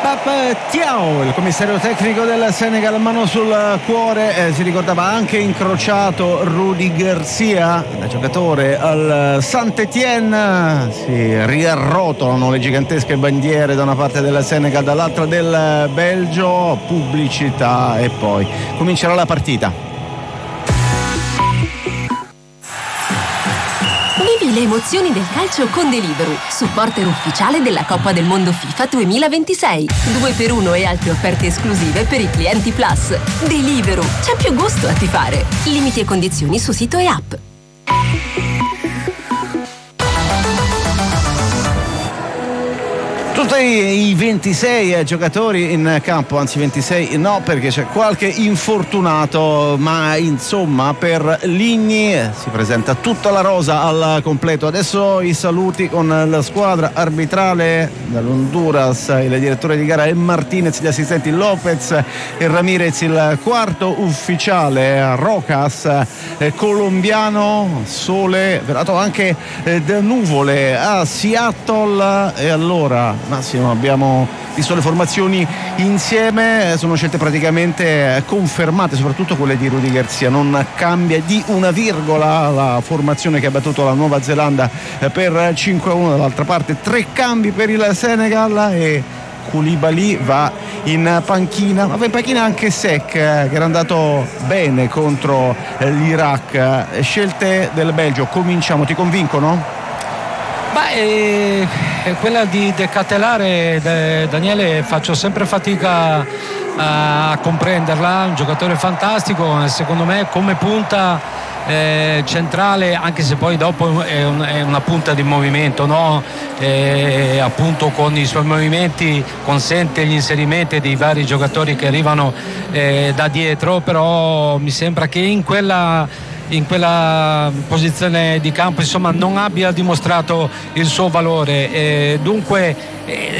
Pape Thiaw, il commissario tecnico del Senegal, mano sul cuore, si ricordava anche incrociato Rudy Garcia, da giocatore al Saint-Étienne. Si riarrotolano le gigantesche bandiere da una parte del Senegal, dall'altra del Belgio, pubblicità e poi comincerà la partita. Vivi le emozioni del calcio con Deliveroo, supporter ufficiale della Coppa del Mondo FIFA 2026. 2x1 e altre offerte esclusive per i clienti Plus. Deliveroo, c'è più gusto a tifare. Limiti e condizioni su sito e app. Tutti i 26 giocatori in campo, anzi 26 no, perché c'è qualche infortunato, ma insomma per Ligny si presenta tutta la rosa al completo. Adesso i saluti con la squadra arbitrale dall'Honduras, il direttore di gara è Martinez, gli assistenti Lopez e Ramirez, il quarto ufficiale Rojas, colombiano, sole, velato anche da nuvole a Seattle. E allora Massimo, abbiamo visto le formazioni insieme, sono scelte praticamente confermate, soprattutto quelle di Rudy Garcia. Non cambia di una virgola la formazione che ha battuto la Nuova Zelanda per 5-1. Dall'altra parte 3 cambi per il Senegal e Koulibaly va in panchina, ma va in panchina anche Seck, che era andato bene contro l'Iraq. Scelte del Belgio, cominciamo, ti convincono? Quella di Decatelare, Daniele, faccio sempre fatica a comprenderla. Un giocatore fantastico, secondo me come punta centrale, anche se poi dopo è una punta di movimento, no? Appunto con i suoi movimenti consente gli inserimenti dei vari giocatori che arrivano da dietro, però mi sembra che in quella posizione di campo insomma non abbia dimostrato il suo valore, dunque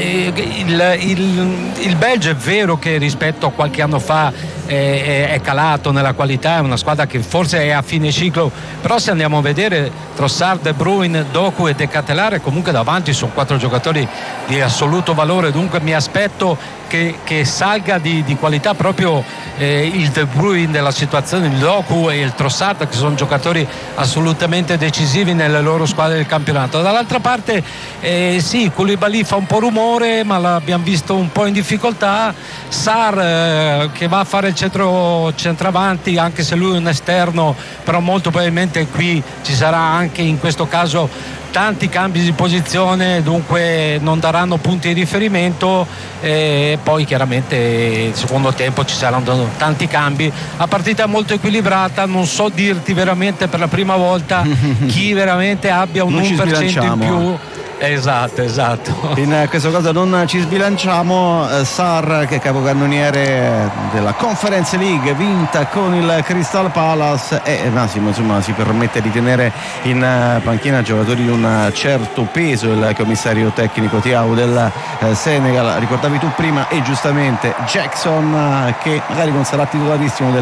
il Belgio è vero che rispetto a qualche anno fa è calato nella qualità, è una squadra che forse è a fine ciclo, però se andiamo a vedere Trossard, De Bruyne, Doku e Decatelare, comunque davanti sono 4 giocatori di assoluto valore, dunque mi aspetto che salga di qualità proprio il De Bruyne della situazione, il Doku e il Trossard, che sono giocatori assolutamente decisivi nelle loro squadre del campionato. Dall'altra parte sì, Koulibaly fa un po' rumore, ma l'abbiamo visto un po' in difficoltà. Sarr che va a fare il centravanti, anche se lui è un esterno, però molto probabilmente qui ci sarà anche in questo caso tanti cambi di posizione, dunque non daranno punti di riferimento, poi chiaramente il secondo tempo ci saranno tanti cambi. La partita è molto equilibrata, non so dirti veramente per la prima volta chi veramente abbia un 1% in più. Esatto. In questo caso non ci sbilanciamo. Sarr, che è capocannoniere della Conference League vinta con il Crystal Palace, e Massimo insomma si permette di tenere in panchina giocatori di un certo peso. Il commissario tecnico Thiaw del Senegal, ricordavi tu prima e giustamente Jackson, che magari non sarà titolarissimo del